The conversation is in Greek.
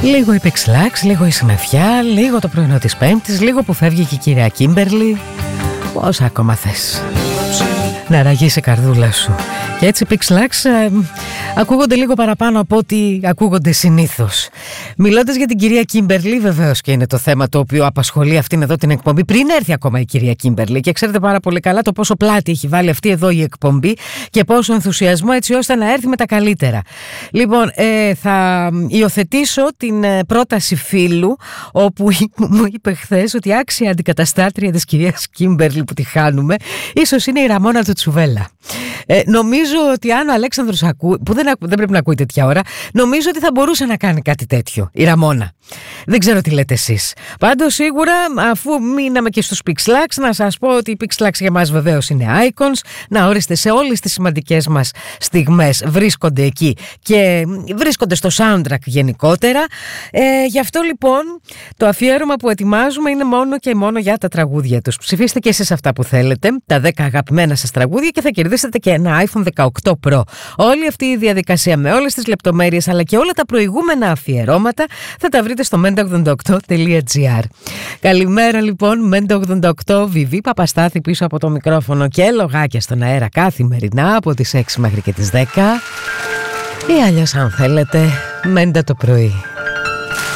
Λίγο η Pixlax, λίγο η συννεφιά, λίγο το πρωινό της Πέμπτης, λίγο που φεύγει και η κυρία Κίμπερλι. Πόσα ακόμα θες να ραγίσει η καρδούλα σου. Και έτσι Pixlax ακούγονται λίγο παραπάνω από ό,τι ακούγονται συνήθως. Μιλώντας για την κυρία Κίμπερλι, βεβαίως και είναι το θέμα το οποίο απασχολεί αυτήν εδώ την εκπομπή πριν έρθει ακόμα η κυρία Κίμπερλι. Και ξέρετε πάρα πολύ καλά το πόσο πλάτη έχει βάλει αυτή εδώ η εκπομπή και πόσο ενθουσιασμό έτσι ώστε να έρθει με τα καλύτερα. Λοιπόν, θα υιοθετήσω την πρόταση φίλου, όπου μου είπε χθες ότι άξια αντικαταστάτρια της κυρίας Κίμπερλι που τη χάνουμε ίσως είναι η Ραμόνα του Τσουβέλα. Νομίζω ότι αν ο Αλέξανδρος ακούει, που δεν πρέπει να ακούει τέτοια ώρα, νομίζω ότι θα μπορούσε να κάνει κάτι τέτοιο η Ραμόνα. Δεν ξέρω τι λέτε εσείς. Πάντως σίγουρα, αφού μείναμε και στους Pixlax, να σας πω ότι οι Pixlax για μας βεβαίως είναι icons. Να ορίστε, σε όλες τις σημαντικές μας στιγμές βρίσκονται εκεί και βρίσκονται στο soundtrack γενικότερα. Γι' αυτό λοιπόν το αφιέρωμα που ετοιμάζουμε είναι μόνο και μόνο για τα τραγούδια τους. Ψηφίστε και εσείς αυτά που θέλετε, τα 10 αγαπημένα σας τραγούδια, και θα κερδίσετε και ένα iPhone 18 Pro. Όλη αυτή η διαδικασία με όλες τις λεπτομέρειες αλλά και όλα τα προηγούμενα αφιερώματα θα τα βρείτε στο menta88.gr. Καλημέρα λοιπόν, Menta88, Βιβί Παπαστάθη πίσω από το μικρόφωνο και λογάκια στον αέρα καθημερινά από τις 6 μέχρι και τις 10, ή αλλιώς αν θέλετε Μέντα το πρωί.